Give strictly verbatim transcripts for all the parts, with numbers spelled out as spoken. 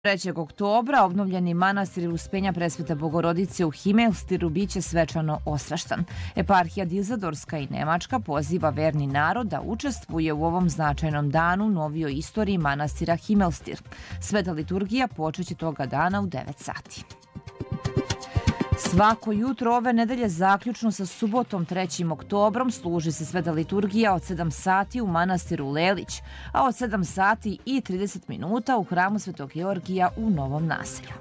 trećeg oktobra obnovljeni manastir Uspenja Presvete Bogorodice u Himelstiru biće svečano osveštan. Eparhija Dilzadorska i Nemačka poziva verni narod da učestvuje u ovom značajnom danu novijoj istoriji manastira Himelstir. Sveta liturgija počeće toga dana u devet sati. Svako jutro ove nedelje zaključno sa subotom trećim oktobrom služi se sveta liturgija od sedam sati u manastiru Lelić, a od sedam sati i trideset minuta u hramu Svetog Georgija u Novom naselju.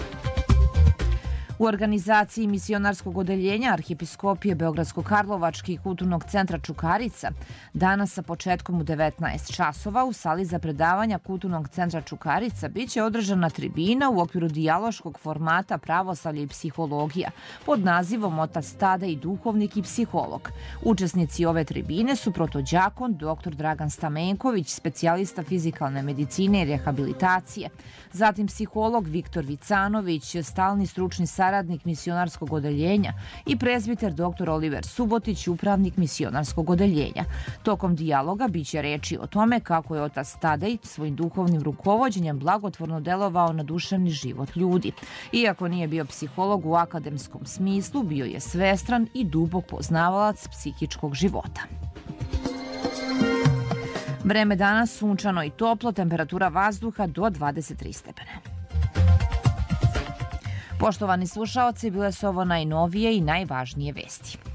U organizaciji misionarskog odeljenja Arhijepiskopije Beogradsko-Karlovačke i Kulturnog centra Čukarica danas sa početkom u devetnaest časova u sali za predavanja Kulturnog centra Čukarica biće održana tribina u okviru dijaloškog formata Pravoslavlje i psihologija pod nazivom Otac Tadej, duhovnik i psiholog. Učesnici ove tribine su protođakon doktor Dragan Stamenković, specijalista fizikalne medicine i rehabilitacije, zatim psiholog Viktor Vicanović, stalni stručni saradnik misionarskog odeljenja i prezbiter doktor Oliver Subotić, upravnik misionarskog odeljenja. Tokom dijaloga biće reči o tome kako je otac Tadej svojim duhovnim rukovođenjem blagotvorno delovao na duševni život ljudi. Iako nije bio psiholog u akademskom smislu, bio je svestran i dubok poznavalac psihičkog života. Vreme danas sunčano i toplo, temperatura vazduha do dvadeset tri stepena. Poštovani slušaoci, bile su ovo najnovije i najvažnije vesti.